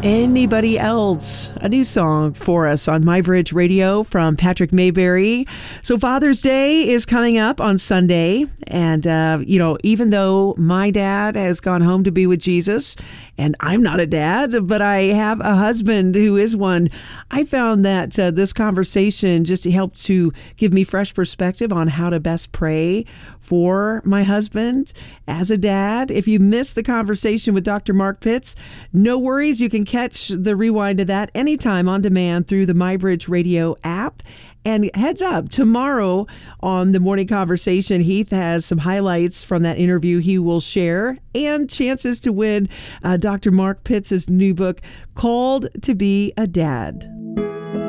Anybody Else, a new song for us on My Bridge Radio from Patrick Mayberry. So Father's Day is coming up on Sunday. And, even though my dad has gone home to be with Jesus, and I'm not a dad, but I have a husband who is one, I found that this conversation just helped to give me fresh perspective on how to best pray for my husband as a dad. If you missed the conversation with Dr. Mark Pitts, no worries. You can catch the rewind of that anytime on demand through the MyBridge Radio app. And heads up, tomorrow on the Morning Conversation, Heath has some highlights from that interview he will share and chances to win Dr. Mark Pitts' new book, Called to Be a Dad.